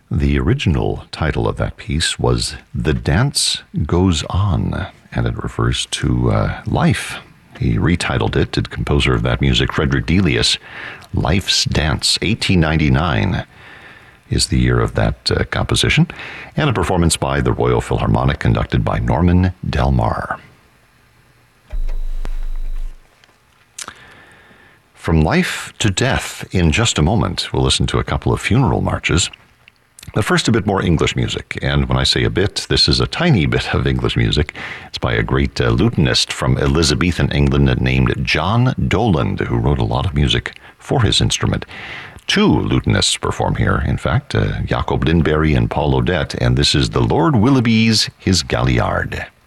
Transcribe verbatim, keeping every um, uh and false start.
The original title of that piece was The Dance Goes On, and it refers to uh, life. He retitled it, the composer of that music, Frederick Delius, Life's Dance. eighteen ninety-nine is the year of that uh, composition, and a performance by the Royal Philharmonic conducted by Norman Del Mar. From life to death, in just a moment, we'll listen to a couple of funeral marches. But first, a bit more English music. And when I say a bit, this is a tiny bit of English music. It's by a great uh, lutenist from Elizabethan England named John Doland, who wrote a lot of music for his instrument. Two lutenists perform here, in fact, uh, Jacob Lindberry and Paul Odette, and this is the Lord Willoughby's His Galliard.